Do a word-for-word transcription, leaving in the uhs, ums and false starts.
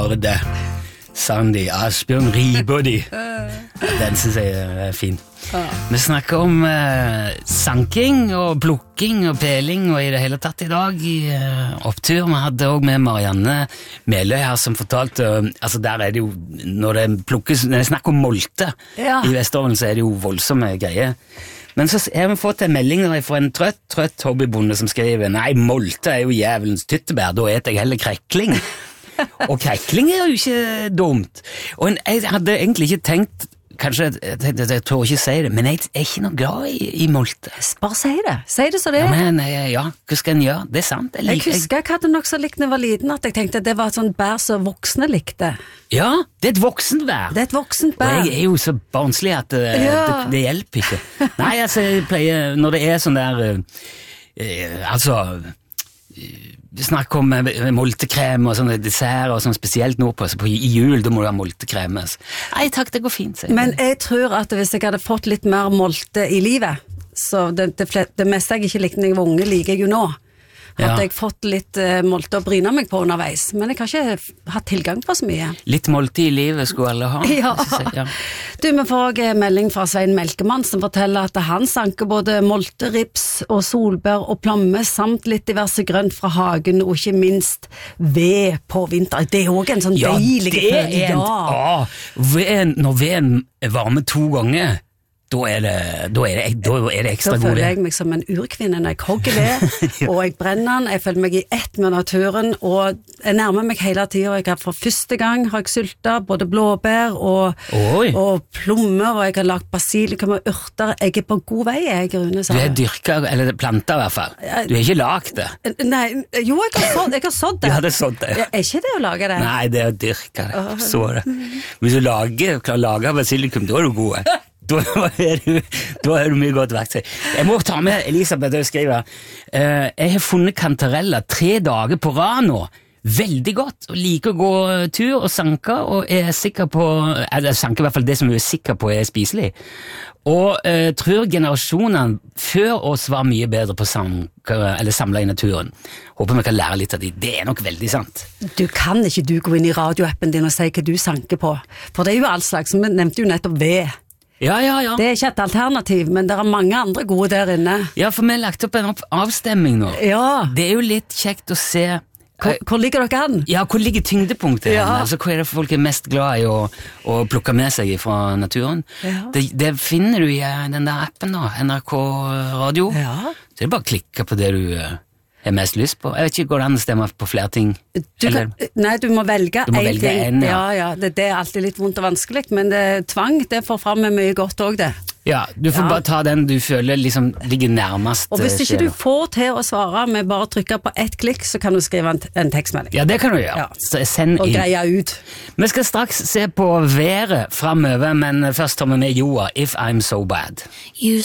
Garde, Sandy, Asbjørn Ribody. Den synes jeg er fin. Vi snakker om uh, sanking og plukking og peling og i det hele tatt i dag i uh, opptur. Vi hadde også med Marianne Meløy her som fortalte, uh, altså der er det jo, når det plukkes, når det er snakk om molte ja. I Vesterålen, så er det jo voldsomme greier. Men så har vi fått en melding fra en trøtt, trøtt hobbybonde som skriver, nei, molte er jo jævelens tyttebær, da eter jeg heller krekling. Og krekling er jo ikke dumt. Og en, jeg hadde egentlig ikke tenkt, kanskje, jeg, jeg, jeg tror ikke si det, men jeg er ikke noe glad i, i molte. Bare si det, si det så det. Ja, men ja, hva skal en gjøre? Det er sant. Jeg, jeg husker jeg hadde nok så likt når jeg var liten, at jeg tenkte at det var et sånt bær som voksne likte. Ja, det er et voksent bær. Det er et voksent bær. Og jeg er jo så barnslig at det, ja. det, det hjelper ikke. Nei, altså, jeg pleier, når det er sånn der, uh, altså... Vi snakker om moltekrem og sånne dessert og sånn spesielt nordpå, så på, i jul da må du ha moltekrem. Nei takk, det går fint. Men jeg tror at hvis jeg hadde fått litt mer molte i livet, så det, det, det meste jeg ikke likte når jeg var unge, liker jeg jo nå. At ja. Jeg fått litt uh, molte å bryne meg på underveis, men jeg har ikke hatt tilgang på så mye. Litt molte i livet skulle alle ha. Ja. ja. Du, vi får også melding fra Svein Melkemann som forteller at han sanker både molte, rips og solbær og plomme, samt litt diverse grønt fra hagen, og ikke minst ved på vinter. Det er også en sånn ja, deilig følelse. Ja, det er ved, når veden varmer to ganger, Da er, det, da, er det, da er det ekstra god. Da føler jeg meg som en urkvinne når jeg hogger ved, ja. Og jeg brenner den, jeg føler meg i ett med naturen, og jeg nærmer meg hele tiden. Jeg har for første gang har jeg syltet både blåbær og, og plommer, og jeg har lagt basilikum og urter. Jeg er på god vei, jeg, Rune. Du er dyrket, eller plantet i hvert fall. Du har ikke lagt det. Nei, jo, jeg har sådd, jeg har sådd det. Du hadde sådd det, ja. Er ikke det å lage det? Nei, det er å dyrke det. Så det. Hvis du lager, klarer å lage basilikum, da er du god. Da er, du, da er du mye godt verktøy. Jeg må ta med Elisabeth og skrive. Uh, jeg har funnet kantarella tre dager på rad nå. Veldig godt. Og liker å gå tur og sanke, og er sikker på, eller sanke i hvert fall det som vi er sikker på er spiselig. Og uh, tror generasjonene før oss var mye bedre på sanke, eller samle i naturen. Håper vi kan lære litt av det. Det er nok veldig sant. Du kan ikke du gå inn i radioappen din og si hva du sanker på. For det er jo all slags, vi nevnte jo nettopp ved. Ja, ja, ja. Det er ikke et alternativ, men det er mange andre gode der inne. Ja, for vi har lagt opp en opp avstemming nå. Ja. Det er jo litt kjekt å se... Hvor, hvor ligger dere an? Ja, hvor ligger tyngdepunktet? Ja. Altså, hva er det folk er mest glad i å, å plukke med seg fra naturen? Ja. Det, det finner du i den der appen da, N R K Radio. Ja. Det er bare å klikke på det du... er mest lyst på. Jeg vet ikke, går det an å stemme på flere ting? Du kan, nei, du må velge du må en velge ting. En, ja. Ja, ja, det, det er alltid litt vondt og vanskelig, men det, tvang, det får frem med mye godt også det. Ja, du får ja. bare ta den du føler liksom ligger nærmest. Og hvis ikke du får til å svare med bare å trykke på ett klikk, så kan du skrive en, en tekstmelding. Ja, det kan du gjøre. Ja. Så send og inn. greie ut. Vi skal straks se på været fremover, men først tar vi med Joa, If I'm So Bad. You